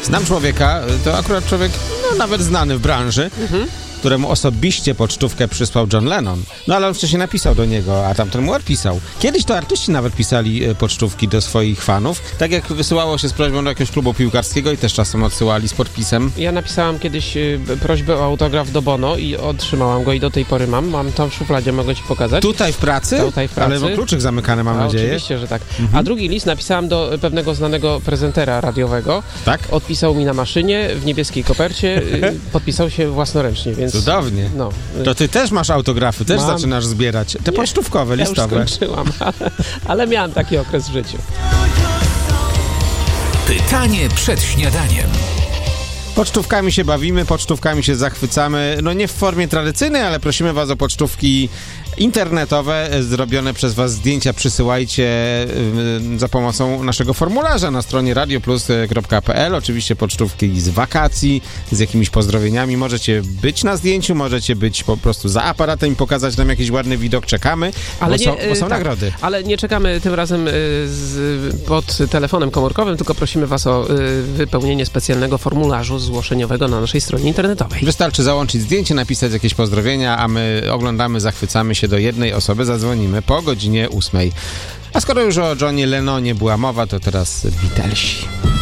Znam człowieka, to akurat człowiek, no nawet znany w branży, któremu osobiście pocztówkę przysłał John Lennon. No ale on wcześniej napisał do niego, a tamten mu odpisał. Kiedyś to artyści nawet pisali pocztówki do swoich fanów, tak jak wysyłało się z prośbą do jakiegoś klubu piłkarskiego i też czasem odsyłali z podpisem. Ja napisałam kiedyś prośbę o autograf do Bono i otrzymałam go i do tej pory mam tam w szufladzie, mogę ci pokazać. Tutaj w pracy? Tutaj w pracy. Ale kluczyk zamykany, mam nadzieję. Oczywiście, że tak. A drugi list napisałam do pewnego znanego prezentera radiowego. Tak? Odpisał mi na maszynie, w niebieskiej kopercie, podpisał się własnoręcznie, więc... Cudownie. No. To ty też masz autografy, też zaczynasz zbierać. Te pocztówkowe, listowe. Ja już skończyłam, ale miałem taki okres w życiu. Pytanie przed śniadaniem. Pocztówkami się bawimy, pocztówkami się zachwycamy. No nie w formie tradycyjnej, ale prosimy was o pocztówki internetowe, zrobione przez was zdjęcia przysyłajcie za pomocą naszego formularza na stronie radioplus.pl. Oczywiście pocztówki z wakacji, z jakimiś pozdrowieniami. Możecie być na zdjęciu, możecie być po prostu za aparatem i pokazać nam jakiś ładny widok. Czekamy, ale bo są nagrody. Ale nie czekamy tym razem pod telefonem komórkowym, tylko prosimy was o wypełnienie specjalnego formularzu zgłoszeniowego na naszej stronie internetowej. Wystarczy załączyć zdjęcie, napisać jakieś pozdrowienia, a my oglądamy, zachwycamy się do jednej osoby, zadzwonimy po godzinie 8. A skoro już o Johnie Lennonie była mowa, to teraz Beatlesi.